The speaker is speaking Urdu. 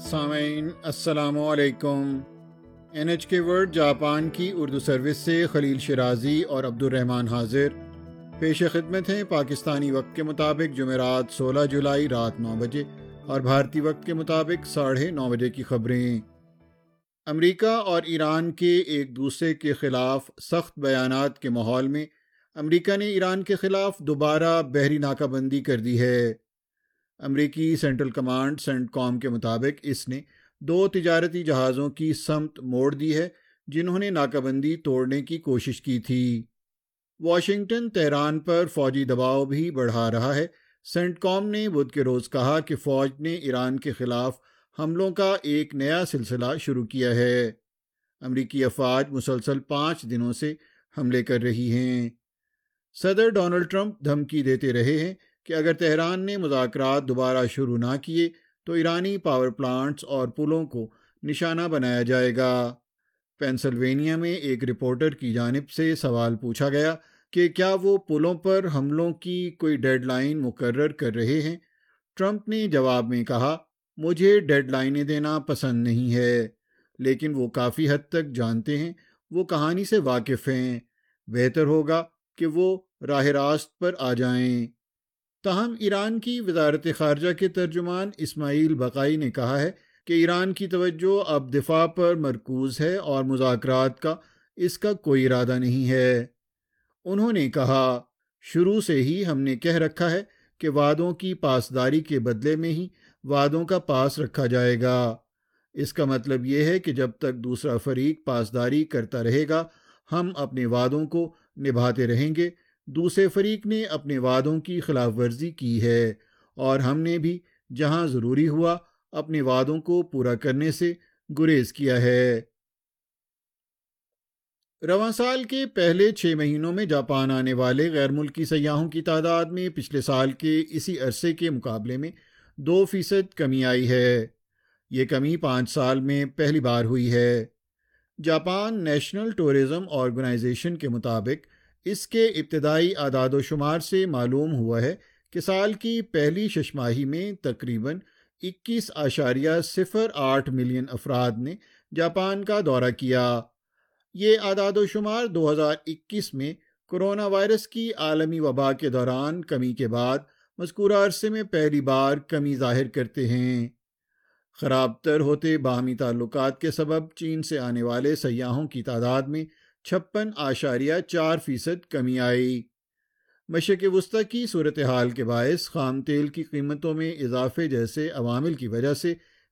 سامعین السلام علیکم۔ NHK ورلڈ جاپان کی اردو سروس سے خلیل شرازی اور عبد الرحمن حاضر پیش خدمت ہیں۔ پاکستانی وقت کے مطابق جمعرات 16 جولائی رات 9 بجے اور بھارتی وقت کے مطابق 9:30 بجے کی خبریں۔ امریکہ اور ایران کے ایک دوسرے کے خلاف سخت بیانات کے ماحول میں امریکہ نے ایران کے خلاف دوبارہ بحری ناکہ بندی کر دی ہے۔ امریکی سینٹرل کمانڈ سینٹ کام کے مطابق اس نے 2 تجارتی جہازوں کی سمت موڑ دی ہے جنہوں نے ناکہ بندی توڑنے کی کوشش کی تھی۔ واشنگٹن تہران پر فوجی دباؤ بھی بڑھا رہا ہے۔ سینٹ کام نے بدھ کے روز کہا کہ فوج نے ایران کے خلاف حملوں کا ایک نیا سلسلہ شروع کیا ہے۔ امریکی افواج مسلسل 5 دنوں سے حملے کر رہی ہیں۔ صدر ڈونلڈ ٹرمپ دھمکی دیتے رہے ہیں کہ اگر تہران نے مذاکرات دوبارہ شروع نہ کیے تو ایرانی پاور پلانٹس اور پلوں کو نشانہ بنایا جائے گا۔ پینسلوینیا میں ایک رپورٹر کی جانب سے سوال پوچھا گیا کہ کیا وہ پلوں پر حملوں کی کوئی ڈیڈ لائن مقرر کر رہے ہیں۔ ٹرمپ نے جواب میں کہا، مجھے ڈیڈ لائنیں دینا پسند نہیں ہے، لیکن وہ کافی حد تک جانتے ہیں، وہ کہانی سے واقف ہیں، بہتر ہوگا کہ وہ راہ راست پر آ جائیں۔ تاہم ایران کی وزارت خارجہ کے ترجمان اسماعیل بقائی نے کہا ہے کہ ایران کی توجہ اب دفاع پر مرکوز ہے اور مذاکرات کا اس کا کوئی ارادہ نہیں ہے۔ انہوں نے کہا، شروع سے ہی ہم نے کہہ رکھا ہے کہ وعدوں کی پاسداری کے بدلے میں ہی وعدوں کا پاس رکھا جائے گا۔ اس کا مطلب یہ ہے کہ جب تک دوسرا فریق پاسداری کرتا رہے گا ہم اپنے وعدوں کو نبھاتے رہیں گے۔ دوسرے فریق نے اپنے وعدوں کی خلاف ورزی کی ہے اور ہم نے بھی جہاں ضروری ہوا اپنے وعدوں کو پورا کرنے سے گریز کیا ہے۔ رواں سال کے پہلے 6 مہینوں میں جاپان آنے والے غیر ملکی سیاحوں کی تعداد میں پچھلے سال کے اسی عرصے کے مقابلے میں 2% کمی آئی ہے۔ یہ کمی 5 سال میں پہلی بار ہوئی ہے۔ جاپان نیشنل ٹورزم آرگنائزیشن کے مطابق اس کے ابتدائی اعداد و شمار سے معلوم ہوا ہے کہ سال کی پہلی 6 ماہی میں تقریباً 21.08 ملین افراد نے جاپان کا دورہ کیا۔ یہ اعداد و شمار 2021 میں کرونا وائرس کی عالمی وبا کے دوران کمی کے بعد مذکورہ عرصے میں پہلی بار کمی ظاہر کرتے ہیں۔ خراب تر ہوتے باہمی تعلقات کے سبب چین سے آنے والے سیاحوں کی تعداد میں 56.4% کمی آئی۔ مشرق وسطی کی صورتحال کے باعث خام تیل کی قیمتوں میں اضافے جیسے عوامل کی وجہ سے